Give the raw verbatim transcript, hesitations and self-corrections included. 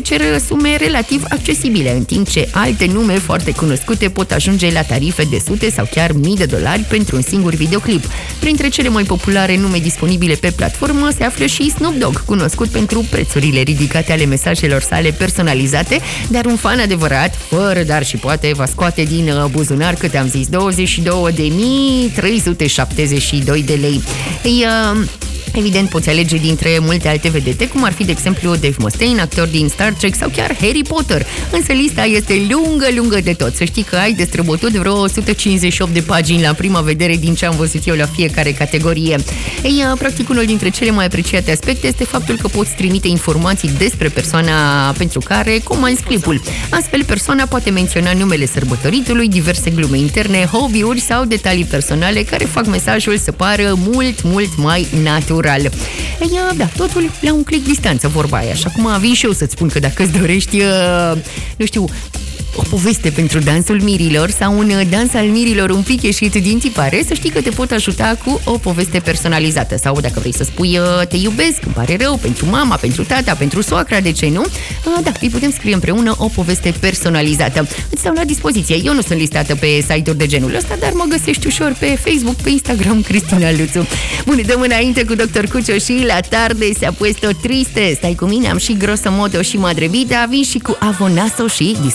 cer sume relativ accesibile, în timp ce alte nume foarte cunoscute pot ajunge la tarife de sute sau chiar mii de dolari pentru un singur videoclip. Printre cele mai populare nume disponibile pe platformă se află și Snoop Dogg, cunoscut pentru prețurile ridicate ale mesajelor sale personalizate, dar un fan adevărat, fără dar și poate, va scoate din buzunar, cât am zis, douăzeci și două de mii trei sute șaptezeci și doi de lei. Ei, uh, Evident, poți alege dintre multe alte vedete, cum ar fi, de exemplu, Dave Mustaine, actor din Star Trek sau chiar Harry Potter. Însă lista este lungă, lungă de tot. Să știi că ai de străbătut vreo o sută cincizeci și opt de pagini la prima vedere din ce am văzut eu la fiecare categorie. Ei, practic, unul dintre cele mai apreciate aspecte este faptul că poți trimite informații despre persoana pentru care comanzi clipul. Astfel, persoana poate menționa numele sărbătoritului, diverse glume interne, hobby-uri sau detalii personale care fac mesajul să pară mult, mult mai natural. Ei, da, totul la un click distanță, vorba aia. Și acum vin și eu să-ți spun că dacă îți dorești, nu știu, o poveste pentru dansul mirilor sau un dans al mirilor un pic ieșit din tipare, să știi că te pot ajuta cu o poveste personalizată. Sau dacă vrei să spui te iubesc, îmi pare rău, pentru mama, pentru tata, pentru soacra, de ce nu? Da, îi putem scrie împreună o poveste personalizată. Îți stau la dispoziție. Eu nu sunt listată pe site-uri de genul ăsta, dar mă găsești ușor pe Facebook, pe Instagram, Cristina Luțu. Bun, dăm înainte cu doctor Cucio și La tarde se ha puesto triste. Stai cu mine, am și Grosso Modo și Madre Vida, vin și cu Avonaso și